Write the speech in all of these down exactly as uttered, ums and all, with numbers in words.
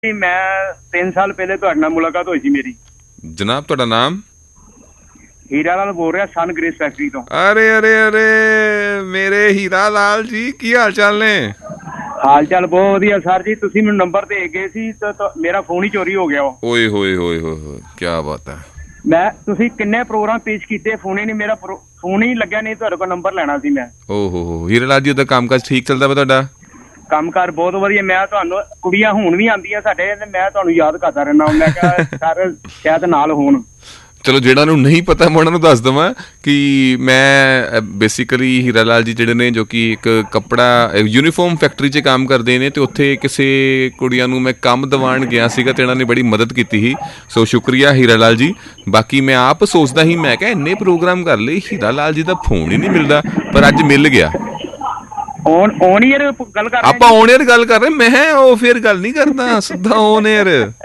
मैं तीन साल पहले तुहाडे नाल मुलाकात हुई थी मेरी। जनाब तुहाडा नाम? हीरा लाल बोल रहा सन ग्रेस फैक्ट्री तो। अरे अरे अरे मेरे हीरा लाल जी की हाल चाल ने? हाल चाल बहुत वधिया सर जी। तुसीं मैनूं नंबर दे गए सी तो, तो मेरा फोन ही चोरी हो गया। ओए होए होए होए क्या बात है। मैं तुसीं किन्ने प्रोग्राम पेश कीते, फोन ही नहीं मेरा फोन ही लग्या, नहीं तुहाडे कोल नंबर लेना सी मैं। ओहो हो हीरा लाल जी, उधर कामकाज ठीक चलदा वा तुहाडा? ਕੰਮਕਾਰ ਬਹੁਤ ਵਧੀਆ। ਮੈਂ ਤੁਹਾਨੂੰ ਕੁੜੀਆਂ ਹੁਣ ਵੀ ਆਉਂਦੀਆਂ ਸਾਡੇ ਤੇ ਮੈਂ ਤੁਹਾਨੂੰ ਯਾਦ ਕਰਦਾ ਰਹਿਣਾ। ਮੈਂ ਕਿਹਾ ਸਰ ਸ਼ਾਇਦ ਨਾਲ ਹੋਣ। ਚਲੋ ਜਿਹੜਾ ਨੂੰ ਨਹੀਂ ਪਤਾ ਮੈਂ ਉਹਨਾਂ ਨੂੰ ਦੱਸ ਦੇਵਾਂ ਕਿ ਮੈਂ ਬੇਸਿਕਲੀ ਹੀਰਾ ਲਾਲ ਜੀ ਜਿਹੜੇ ਨੇ ਜੋ ਕਿ ਇੱਕ ਕੱਪੜਾ ਯੂਨੀਫਾਰਮ ਫੈਕਟਰੀ 'ਚ ਕੰਮ ਕਰਦੇ ਨੇ ਅਤੇ ਉੱਥੇ ਕਿਸੇ ਕੁੜੀਆਂ ਨੂੰ ਮੈਂ ਕੰਮ ਦਿਵਾਉਣ ਗਿਆ ਸੀਗਾ ਅਤੇ ਇਹਨਾਂ ਨੇ ਬੜੀ ਮਦਦ ਕੀਤੀ ਸੀ। ਸੋ ਸ਼ੁਕਰੀਆ ਹੀਰਾ ਲਾਲ ਜੀ। ਬਾਕੀ ਮੈਂ ਆਪ ਸੋਚਦਾ ਸੀ, ਮੈਂ ਕਿਹਾ ਇੰਨੇ ਪ੍ਰੋਗਰਾਮ ਕਰ ਲਏ ਹੀਰਾ ਲਾਲ ਜੀ ਦਾ ਫੋਨ ਹੀ ਨਹੀਂ ਮਿਲਦਾ, ਪਰ ਅੱਜ ਮਿਲ ਗਿਆ। ਔਨ ਔਨ ਏਅਰ ਗੱਲ ਕਰ ਰਹੇ ਆਪਾਂ ਔਨ ਏਅਰ ਗੱਲ ਕਰ ਰਹੇ। ਮੈਂ ਉਹ ਫਿਰ ਗੱਲ ਨਹੀਂ ਕਰਦਾ, ਸਿੱਧਾ ਔਨ ਏਅਰ।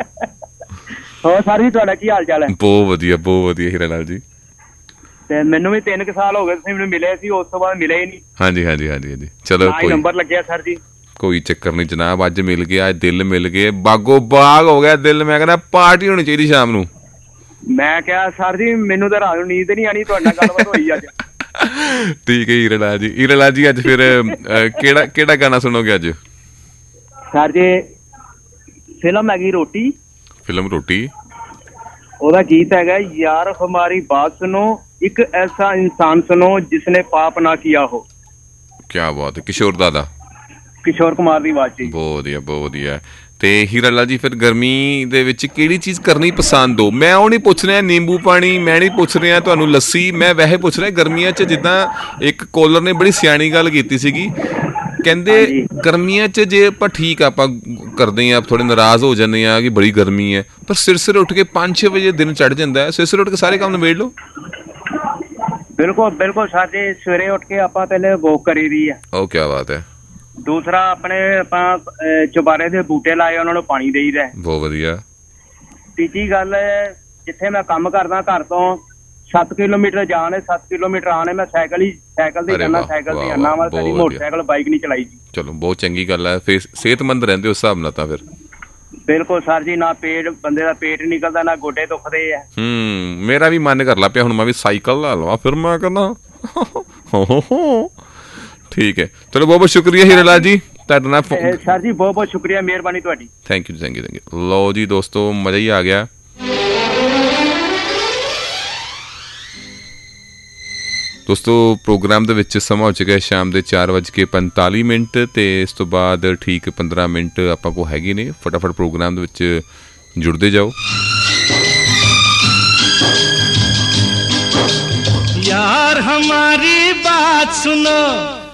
ਹੋਰ ਸਰ ਜੀ ਤੁਹਾਡਾ ਕੀ ਹਾਲ ਚਾਲ ਹੈ? ਬਹੁਤ ਵਧੀਆ ਬਹੁਤ ਵਧੀਆ ਹੀਰਾ ਲਾਲ ਜੀ। ਤੇ ਮੈਨੂੰ ਵੀ ਤਿੰਨ ਕੁ ਸਾਲ ਹੋ ਗਏ ਤੁਸੀਂ ਮੈਨੂੰ ਮਿਲੇ ਸੀ, ਉਸ ਤੋਂ ਬਾਅਦ ਮਿਲੇ ਹੀ ਨਹੀਂ। ਹਾਂਜੀ ਹਾਂਜੀ ਹਾਂਜੀ ਹਾਂਜੀ ਚਲੋ ਕੋਈ ਨੰਬਰ ਲੱਗਿਆ ਸਰ ਜੀ। ਕੋਈ ਚੱਕਰ ਨਹੀਂ ਜਨਾਬ, ਅੱਜ ਮਿਲ ਗਿਆ, ਦਿਲ ਮਿਲ ਗਏ, ਬਾਗੋ ਬਾਗ ਹੋ ਗਿਆ ਦਿਲ। ਮੈਂ ਕਹਿੰਦਾ ਪਾਰਟੀ ਹੋਣੀ ਚਾਹੀਦੀ ਸ਼ਾਮ ਨੂੰ। ਮੈਂ ਕਿਹਾ ਸਰ ਜੀ ਮੈਨੂੰ ਤਾਂ ਰਾਤ ਨੂੰ ਨੀਂਦ ਨਹੀਂ ਆਣੀ, ਤੁਹਾਡੇ ਨਾਲ ਗੱਲਬਾਤ ਹੋਈ ਅੱਜ। ਠੀਕ ਹੈ ਹੀਰਾ ਲਾਲ ਜੀ। ਹੀਰਾ ਲਾਲ ਜੀ ਅੱਜ ਫਿਰ ਕਿਹੜਾ ਕਿਹੜਾ ਗਾਣਾ ਸੁਣੋਗੇ ਅੱਜ? ਸਰ ਜੀ ਫਿਲਮ ਹੈਗੀ ਰੋਟੀ। ਫਿਲਮ ਰੋਟੀ, ਉਹਦਾ ਗੀਤ ਹੈਗਾ ਯਾਰ ਹਮਾਰੀ ਬਾਤ ਸੁਨੋ, ਇੱਕ ਐਸਾ ਇਨਸਾਨ ਸੁਨੋ ਜਿਸਨੇ ਪਾਪ ਨਾ ਕੀਆ ਹੋ। ਕਿਆ ਬਾਤ ਹੈ। ਕਿਸ਼ੋਰ ਦਾਦਾ, ਕਿਸ਼ੋਰ ਕੁਮਾਰ ਦੀ ਆਵਾਜ਼ 'ਚ। ਬਹੁਤ ਵਧੀਆ ਬਹੁਤ ਵਧੀਆ। ਤੇ ਹੀਰਾ ਲਾਲ ਜੀ ਫਿਰ ਗਰਮੀ ਦੇ ਵਿੱਚ ਕਿਹੜੀ ਚੀਜ਼ ਕਰਨੀ ਪਸੰਦ ਹੋ? ਮੈਂ ਉਹ ਨਹੀਂ ਪੁੱਛ ਰਿਹਾ ਨਿੰਬੂ ਪਾਣੀ, ਮੈਂ ਨਹੀਂ ਪੁੱਛ ਰਿਹਾ ਤੁਹਾਨੂੰ ਲੱਸੀ, ਮੈਂ ਵੈਸੇ ਪੁੱਛ ਰਿਹਾ ਗਰਮੀਆਂ 'ਚ ਜਿੱਦਾਂ ਇੱਕ ਕੋਲਰ ਨੇ ਬੜੀ ਸਿਆਣੀ ਗੱਲ ਕੀਤੀ ਸੀਗੀ, ਕਹਿੰਦੇ ਗਰਮੀਆਂ 'ਚ ਜੇ ਆਪਾਂ ਠੀਕ ਆ ਆਪਾਂ ਕਰਦੇ ਹਾਂ ਥੋੜ੍ਹੇ ਨਾਰਾਜ਼ ਹੋ ਜਾਂਦੇ ਹਾਂ ਕਿ ਬੜੀ ਗਰਮੀ ਹੈ, ਪਰ ਸਿਰ ਸਿਰ ਉੱਠ ਕੇ ਪੰਜ ਛੇ ਵਜੇ ਦਿਨ ਚੜ੍ਹ ਜਾਂਦਾ ਹੈ, ਸਿਰ ਸਿਰ ਉੱਠ ਕੇ ਸਾਰੇ ਕੰਮ ਨਿਬੇੜ ਲਓ। ਬਿਲਕੁਲ ਬਿਲਕੁਲ ਸਰ ਜੀ। ਸਵੇਰੇ ਉੱਠ ਕੇ ਆਪਾਂ ਪਹਿਲੇ ਵੋਕ ਕਰੀ ਦੀ ਹੈ। ਉਹ ਕਿਆ ਬਾਤ ਹੈ। ਦੂਸਰਾ ਆਪਣੇ ਆਪਾਂ ਚੁਬਾਰੇ ਦੇ ਬੂਟੇ ਲਾਏ, ਉਹਨਾਂ ਨੂੰ ਪਾਣੀ ਦੇਈਦਾ। ਬਹੁਤ ਵਧੀਆ। ਤੀਜੀ ਗੱਲ ਜਿੱਥੇ ਮੈਂ ਕੰਮ ਕਰਦਾ ਘਰ ਤੋਂ ਸੱਤ ਕਿਲੋਮੀਟਰ ਜਾਣ, ਸੱਤ ਕਿਲੋਮੀਟਰ ਆਉਣੇ, ਮੈਂ ਸਾਈਕਲ ਹੀ ਸਾਈਕਲ ਤੇ ਜਾਣਾ, ਸਾਈਕਲ ਤੇ ਆਉਣਾ ਵਾ, ਕਦੀ ਮੋਟਰਸਾਈਕਲ ਬਾਈਕ ਨਹੀਂ ਚਲਾਈ ਜੀ। ਚਲੋ ਬਹੁਤ ਚੰਗੀ ਗੱਲ ਹੈ, ਫਿਰ ਸਿਹਤਮੰਦ ਰਹਿੰਦੇ ਉਸ ਹਿਸਾਬ ਨਾਲ ਤਾਂ ਫਿਰ। ਬਿਲਕੁਲ ਸਰ ਜੀ। ਨਾ ਪੇਟ ਬੰਦੇ ਦਾ ਪੇਟ ਨਿਕਲਦਾ, ਨਾ ਗੋਡੇ ਦੁਖਦੇ ਆ। ਹੂੰ ਮੇਰਾ ਵੀ ਮਨ ਕਰ ਲਾ ਪਿਆ ਹੁਣ ਮੈਂ ਵੀ ਸਾਈਕਲ ਲਾ ਲਵਾਂ, ਫਿਰ ਮੈਂ ਕਹਿੰਦਾ ਠੀਕ ਹੈ। ਚਲੋ ਬਹੁਤ ਬਹੁਤ ਸ਼ੁਕਰੀਆ ਹੀਰਾ ਲਾਲ ਜੀ ਤੁਹਾਡਾ ਨਾਲ। ਸਰ ਜੀ ਬਹੁਤ ਬਹੁਤ ਸ਼ੁਕਰੀਆ, ਮਿਹਰਬਾਨੀ ਤੁਹਾਡੀ। Thank you thank you thank you. ਲਓ ਜੀ ਦੋਸਤੋ ਮਜ਼ਾ ਹੀ ਆ ਗਿਆ। ਦੋਸਤੋ ਪ੍ਰੋਗਰਾਮ ਦੇ ਵਿੱਚ ਸਮਾਂ ਹੋ ਚੁੱਕਿਆ ਸ਼ਾਮ ਦੇ ਚਾਰ ਵੱਜ ਕੇ ਪੰਤਾਲੀ ਮਿੰਟ ਅਤੇ ਇਸ ਤੋਂ ਬਾਅਦ ਠੀਕ ਪੰਦਰਾਂ ਮਿੰਟ ਆਪਾਂ ਕੋਲ ਹੈਗੇ ਨੇ। ਫਟਾਫਟ ਪ੍ਰੋਗਰਾਮ ਦੇ ਵਿੱਚ ਜੁੜਦੇ ਜਾਓ। यार हमारी बात सुनो,